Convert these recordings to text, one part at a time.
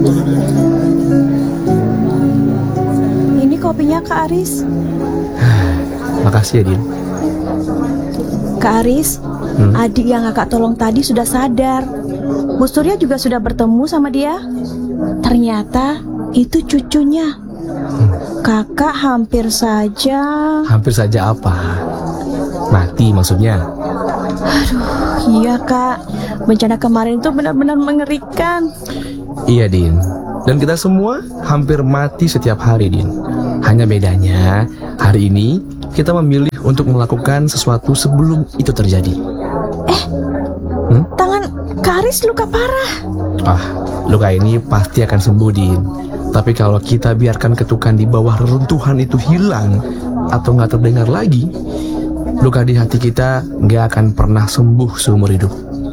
Ini kopinya Kak Aris. Makasih ya, Din. Kak Aris, adik yang kakak tolong tadi sudah sadar. Bu Surya juga sudah bertemu sama dia. Ternyata itu cucunya. Kakak hampir saja... Hampir saja apa? Mati maksudnya? Iya Kak, bencana kemarin itu benar-benar mengerikan. Iya, Din. Dan kita semua hampir mati setiap hari, Din. Hanya bedanya, hari ini kita memilih untuk melakukan sesuatu sebelum itu terjadi. Tangan Kak Aris luka parah. Luka ini pasti akan sembuh, Din. Tapi kalau kita biarkan ketukan di bawah reruntuhan itu hilang atau nggak terdengar lagi, luka di hati kita nggak akan pernah sembuh seumur hidup.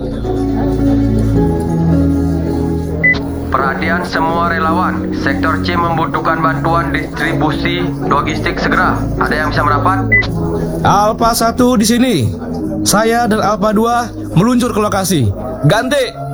Perhatian semua relawan, Sektor C membutuhkan bantuan distribusi logistik segera. Ada yang bisa merapat? Alpha 1 di sini. Saya dan Alpha 2 meluncur ke lokasi. Ganti!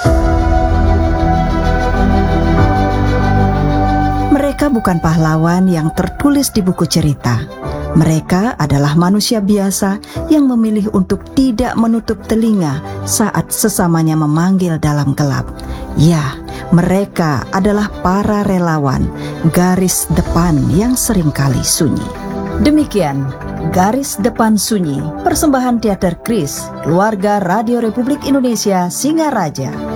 Mereka bukan pahlawan yang tertulis di buku cerita. Mereka adalah manusia biasa yang memilih untuk tidak menutup telinga saat sesamanya memanggil dalam gelap. Ya, mereka adalah para relawan, garis depan yang seringkali sunyi. Demikian, Garis Depan Sunyi, persembahan teater Kris, keluarga Radio Republik Indonesia Singaraja.